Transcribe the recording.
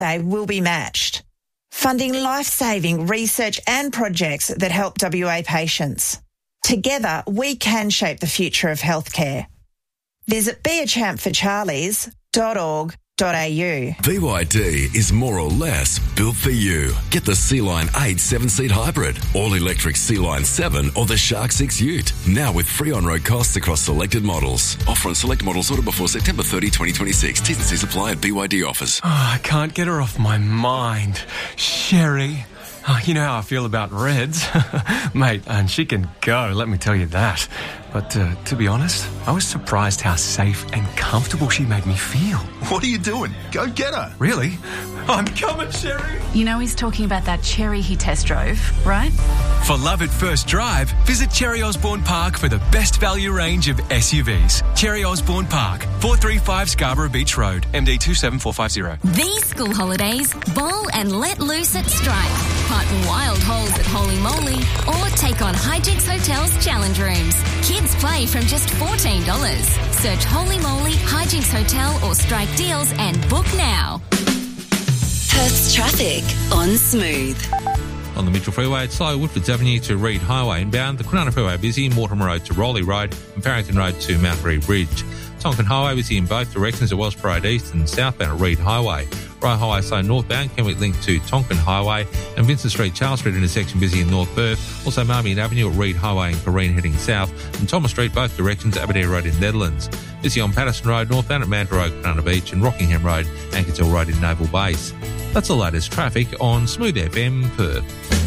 they will be matched, funding life-saving research and projects that help WA patients. Together, we can shape the future of healthcare. Visit beachampforcharlies.org.au. BYD is more or less built for you. Get the Sea-Line 8 7-seat hybrid, all-electric Sea-Line 7 or the Shark 6 Ute. Now with free on-road costs across selected models. Offer on select models ordered before September 30, 2026. T's and C's apply at BYD offers. Oh, I can't get her off my mind. Sherry. Oh, you know how I feel about Reds. Mate, and she can go, let me tell you that. But to be honest, I was surprised how safe and comfortable she made me feel. What are you doing? Go get her. Really? I'm coming, Sherry. You know he's talking about that Cherry he test drove, right? For love at first drive, visit Cherry Osborne Park for the best value range of SUVs. Cherry Osborne Park, 435 Scarborough Beach Road, MD 27450. These school holidays, bowl and let loose at Strike. Putt wild holes at Holy Moly or take on Hijinks Hotel's challenge rooms. Kids play from just $14. Search Holy Moly, Hijinks Hotel or Strike Deals and book now. Perth's traffic on Smooth. On the Mitchell Freeway, it's slow Woodfords Avenue to Reed Highway inbound. The Kwinana Freeway busy, Mortimer Road to Rowley Road and Farrington Road to Mount Gree Bridge. Tonkin Highway busy in both directions at Wells Parade East and southbound at Reed Highway. Rye Highway slow northbound, Kenwick link to Tonkin Highway and Vincent Street, Charles Street intersection busy in North Perth. Also Marmion Avenue at Reed Highway and Careen heading south and Thomas Street both directions, Aberdeen Road in Netherlands. Busy on Patterson Road northbound at Mandurah Road, Kwinana Beach and Rockingham Road, Ankershill Road in Naval Base. That's the latest traffic on Smooth FM Perth.